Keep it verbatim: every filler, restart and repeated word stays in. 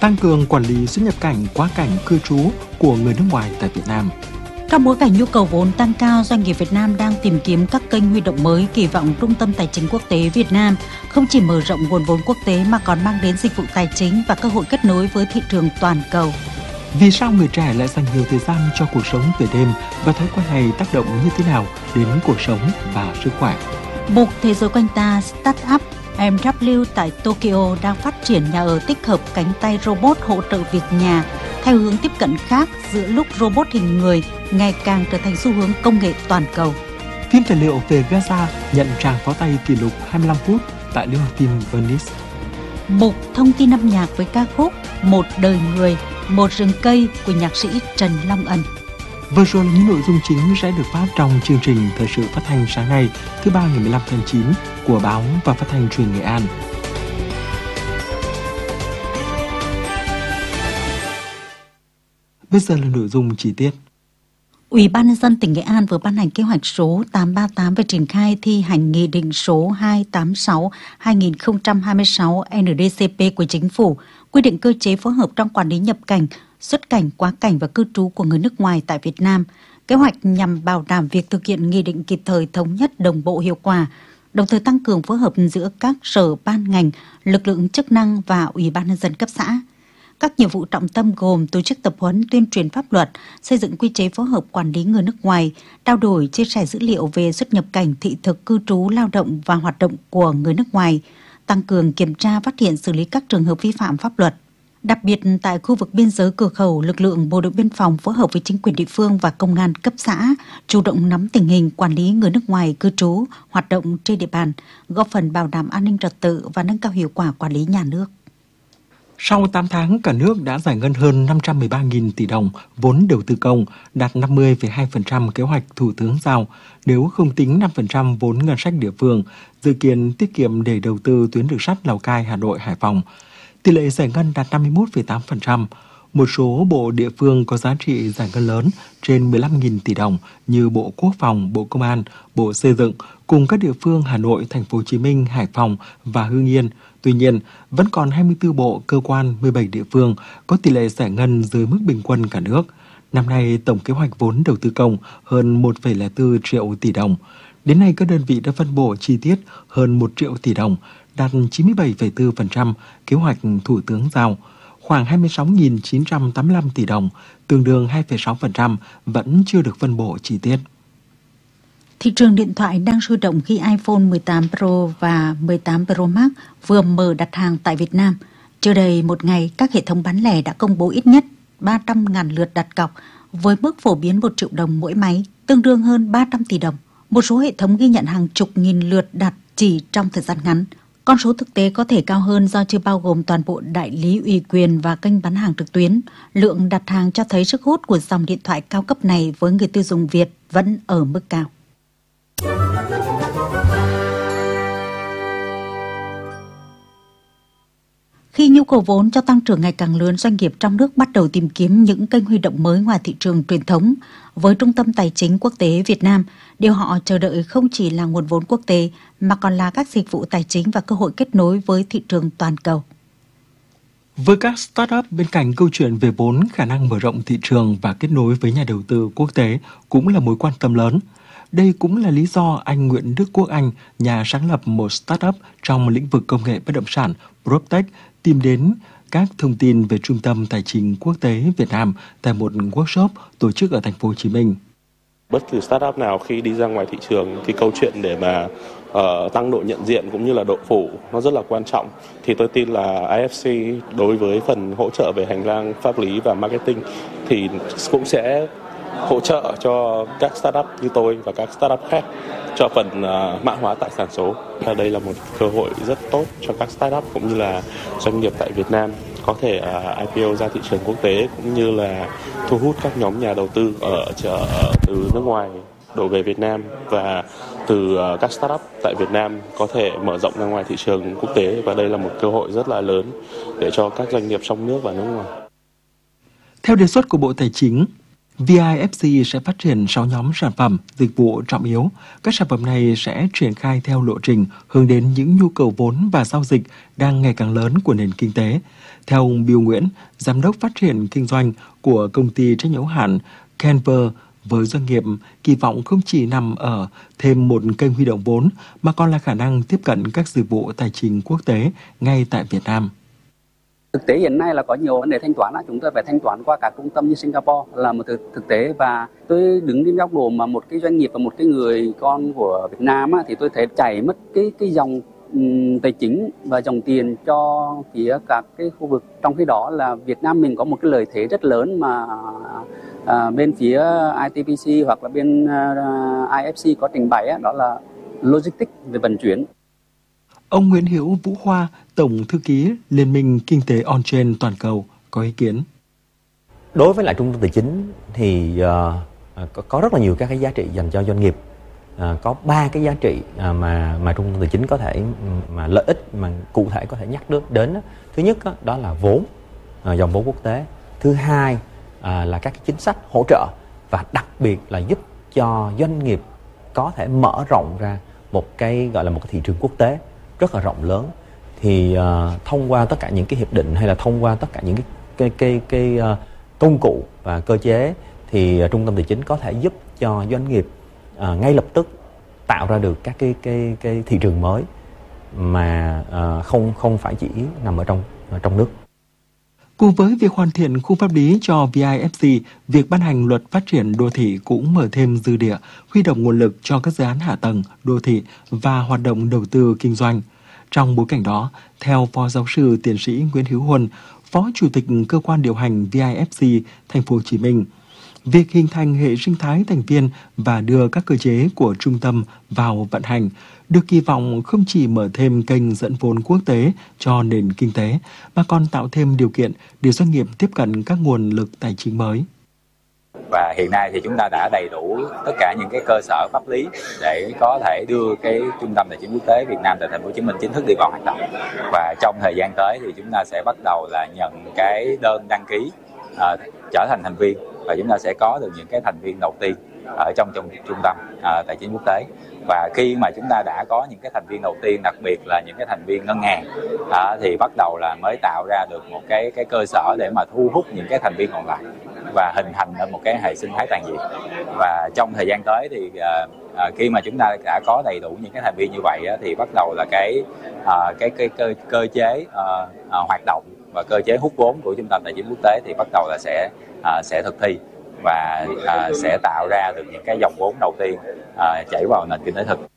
tăng cường quản lý xuất nhập cảnh, quá cảnh, cư trú của người nước ngoài tại Việt Nam. Trong bối cảnh nhu cầu vốn tăng cao, doanh nghiệp Việt Nam đang tìm kiếm các kênh huy động mới, kỳ vọng Trung tâm Tài chính Quốc tế Việt Nam không chỉ mở rộng nguồn vốn quốc tế mà còn mang đến dịch vụ tài chính và cơ hội kết nối với thị trường toàn cầu. Vì sao người trẻ lại dành nhiều thời gian cho cuộc sống về đêm và thói quen này tác động như thế nào đến cuộc sống và sức khỏe? Mục Thế giới quanh ta, Startup em vê tại Tokyo đang phát triển nhà ở tích hợp cánh tay robot hỗ trợ việc nhà theo hướng tiếp cận khác giữa lúc robot hình người ngày càng trở thành xu hướng công nghệ toàn cầu. Phim tài liệu về Gaza nhận tràng pháo tay kỷ lục hai mươi lăm phút tại Liên hoan phim Venice. Mục Thông tin âm nhạc với ca khúc Một đời người, một rừng cây của nhạc sĩ Trần Long Ân. Vừa rồi là những nội dung chính sẽ được phát trong chương trình thời sự phát thanh sáng nay thứ ba ngày mười lăm tháng chín của Báo và Phát thanh Truyền Nghệ An. Bây giờ là nội dung chi tiết. Ủy ban nhân dân tỉnh Nghệ An vừa ban hành kế hoạch số tám ba tám về triển khai thi hành nghị định số hai trăm tám mươi sáu trên hai nghìn không trăm hai mươi sáu N D C P của Chính phủ quy định cơ chế phối hợp trong quản lý nhập cảnh, xuất cảnh, quá cảnh và cư trú của người nước ngoài tại Việt Nam. Kế hoạch nhằm bảo đảm việc thực hiện nghị định kịp thời, thống nhất, đồng bộ, hiệu quả, đồng thời tăng cường phối hợp giữa các sở ban ngành, lực lượng chức năng và Ủy ban nhân dân cấp xã. Các nhiệm vụ trọng tâm gồm tổ chức tập huấn, tuyên truyền pháp luật, xây dựng quy chế phối hợp quản lý người nước ngoài, trao đổi, chia sẻ dữ liệu về xuất nhập cảnh, thị thực, cư trú, lao động và hoạt động của người nước ngoài, tăng cường kiểm tra, phát hiện, xử lý các trường hợp vi phạm pháp luật. Đặc biệt tại khu vực biên giới cửa khẩu, lực lượng bộ đội biên phòng phối hợp với chính quyền địa phương và công an cấp xã chủ động nắm tình hình, quản lý người nước ngoài cư trú, hoạt động trên địa bàn, góp phần bảo đảm an ninh trật tự và nâng cao hiệu quả quản lý nhà nước. Sau tám tháng, cả nước đã giải ngân hơn năm trăm mười ba nghìn tỷ đồng vốn đầu tư công, đạt năm mươi phẩy hai phần trăm kế hoạch Thủ tướng giao. Nếu không tính năm phần trăm vốn ngân sách địa phương, dự kiến tiết kiệm để đầu tư tuyến đường sắt Lào Cai, Hà Nội, Hải Phòng. Tỷ lệ giải ngân đạt năm mươi mốt phẩy tám phần trăm. Một số bộ địa phương có giá trị giải ngân lớn trên mười lăm nghìn tỷ đồng như Bộ Quốc phòng, Bộ Công an, Bộ Xây dựng cùng các địa phương Hà Nội, Thành phố Hồ Chí Minh, Hải Phòng và Hưng Yên. Tuy nhiên, vẫn còn hai mươi tư bộ, cơ quan, mười bảy địa phương có tỷ lệ giải ngân dưới mức bình quân cả nước. Năm nay, tổng kế hoạch vốn đầu tư công hơn một phẩy không bốn triệu tỷ đồng. Đến nay, các đơn vị đã phân bổ chi tiết hơn một triệu tỷ đồng, đạt chín mươi bảy phẩy bốn phần trăm kế hoạch Thủ tướng giao. Khoảng hai mươi sáu nghìn chín trăm tám mươi lăm tỷ đồng, tương đương hai phẩy sáu phần trăm, vẫn chưa được phân bổ chi tiết. Thị trường điện thoại đang sôi động khi iPhone mười tám Pro và mười tám Pro Max vừa mở đặt hàng tại Việt Nam. Chưa đầy một ngày, các hệ thống bán lẻ đã công bố ít nhất ba trăm nghìn lượt đặt cọc, với mức phổ biến một triệu đồng mỗi máy, tương đương hơn ba trăm tỷ đồng. Một số hệ thống ghi nhận hàng chục nghìn lượt đặt chỉ trong thời gian ngắn. Con số thực tế có thể cao hơn do chưa bao gồm toàn bộ đại lý ủy quyền và kênh bán hàng trực tuyến. Lượng đặt hàng cho thấy sức hút của dòng điện thoại cao cấp này với người tiêu dùng Việt vẫn ở mức cao. Khi nhu cầu vốn cho tăng trưởng ngày càng lớn, doanh nghiệp trong nước bắt đầu tìm kiếm những kênh huy động mới ngoài thị trường truyền thống. Với Trung tâm Tài chính Quốc tế Việt Nam, điều họ chờ đợi không chỉ là nguồn vốn quốc tế mà còn là các dịch vụ tài chính và cơ hội kết nối với thị trường toàn cầu. Với các startup, bên cạnh câu chuyện về vốn, khả năng mở rộng thị trường và kết nối với nhà đầu tư quốc tế cũng là mối quan tâm lớn. Đây cũng là lý do anh Nguyễn Đức Quốc Anh, nhà sáng lập một startup trong lĩnh vực công nghệ bất động sản PropTech, tìm đến các thông tin về Trung tâm Tài chính Quốc tế Việt Nam tại một workshop tổ chức ở Thành phố Hồ Chí Minh. Bất kỳ startup nào khi đi ra ngoài thị trường thì câu chuyện để mà uh, tăng độ nhận diện cũng như là độ phủ nó rất là quan trọng. Thì tôi tin là i ép xê đối với phần hỗ trợ về hành lang pháp lý và marketing thì cũng sẽ hỗ trợ cho các startup như tôi và các startup khác cho phần uh, mã hóa tài sản số. Và đây là một cơ hội rất tốt cho các startup cũng như là doanh nghiệp tại Việt Nam có thể uh, i pê o ra thị trường quốc tế cũng như là thu hút các nhóm nhà đầu tư ở, ở từ nước ngoài đổ về Việt Nam và từ uh, các startup tại Việt Nam có thể mở rộng ra ngoài thị trường quốc tế, và đây là một cơ hội rất là lớn để cho các doanh nghiệp trong nước và nước ngoài. Theo đề xuất của Bộ Tài chính, vê i ép xê sẽ phát triển sáu nhóm sản phẩm, dịch vụ trọng yếu. Các sản phẩm này sẽ triển khai theo lộ trình hướng đến những nhu cầu vốn và giao dịch đang ngày càng lớn của nền kinh tế. Theo ông Bill Nguyễn, Giám đốc phát triển kinh doanh của công ty trách nhiệm hữu hạn Canver, với doanh nghiệp kỳ vọng không chỉ nằm ở thêm một kênh huy động vốn mà còn là khả năng tiếp cận các dịch vụ tài chính quốc tế ngay tại Việt Nam. Thực tế hiện nay là có nhiều vấn đề thanh toán, chúng tôi phải thanh toán qua các trung tâm như Singapore là một thực, thực tế, và tôi đứng trên góc độ mà một cái doanh nghiệp và một cái người con của Việt Nam á, thì tôi thấy chảy mất cái cái dòng um, tài chính và dòng tiền cho phía các cái khu vực. Trong khi đó là Việt Nam mình có một cái lợi thế rất lớn mà à, bên phía i tê pê xê hoặc là bên uh, i ép xê có trình bày á, đó là logistics về vận chuyển. Ông Nguyễn Hữu Vũ Hoa, Tổng Thư ký Liên minh Kinh tế On-Chain Toàn cầu có ý kiến. Đối với lại trung tâm tài chính thì uh, có, có rất là nhiều các cái giá trị dành cho doanh nghiệp. Uh, có ba cái giá trị uh, mà mà trung tâm tài chính có thể mà lợi ích mà cụ thể có thể nhắc đến. Thứ nhất uh, đó là vốn, uh, dòng vốn quốc tế. Thứ hai uh, là các cái chính sách hỗ trợ, và đặc biệt là giúp cho doanh nghiệp có thể mở rộng ra một cái gọi là một cái thị trường quốc tế rất là rộng lớn. Thì uh, thông qua tất cả những cái hiệp định hay là thông qua tất cả những cái cái cái, cái uh, công cụ và cơ chế thì uh, trung tâm tài chính có thể giúp cho doanh nghiệp uh, ngay lập tức tạo ra được các cái cái cái thị trường mới mà uh, không không phải chỉ nằm ở trong ở trong nước. Cùng với việc hoàn thiện khung pháp lý cho vê i ép xê, việc ban hành luật phát triển đô thị cũng mở thêm dư địa, huy động nguồn lực cho các dự án hạ tầng, đô thị và hoạt động đầu tư kinh doanh. Trong bối cảnh đó, theo Phó Giáo sư Tiến sĩ Nguyễn Hữu Huân, Phó Chủ tịch Cơ quan điều hành vê i ép xê Thành phố Hồ Chí Minh, việc hình thành hệ sinh thái thành viên và đưa các cơ chế của trung tâm vào vận hành được kỳ vọng không chỉ mở thêm kênh dẫn vốn quốc tế cho nền kinh tế, mà còn tạo thêm điều kiện để doanh nghiệp tiếp cận các nguồn lực tài chính mới. Và hiện nay thì chúng ta đã đầy đủ tất cả những cái cơ sở pháp lý để có thể đưa cái trung tâm tài chính quốc tế Việt Nam tại Thành phố Hồ Chí Minh chính thức đi vào hoạt động. Và trong thời gian tới thì chúng ta sẽ bắt đầu là nhận cái đơn đăng ký uh, trở thành thành viên, và chúng ta sẽ có được những cái thành viên đầu tiên ở trong, trong trung tâm uh, tài chính quốc tế. Và khi mà chúng ta đã có những cái thành viên đầu tiên, đặc biệt là những cái thành viên ngân hàng, uh, thì bắt đầu là mới tạo ra được một cái cái cơ sở để mà thu hút những cái thành viên còn lại và hình thành nên một cái hệ sinh thái toàn diện. Và trong thời gian tới thì uh, uh, khi mà chúng ta đã có đầy đủ những cái thành viên như vậy uh, thì bắt đầu là cái uh, cái cái cơ, cơ chế uh, uh, hoạt động và cơ chế hút vốn của trung tâm tài chính quốc tế thì bắt đầu là sẽ uh, sẽ thực thi và uh, sẽ tạo ra được những cái dòng vốn đầu tiên uh, chảy vào nền kinh tế thực.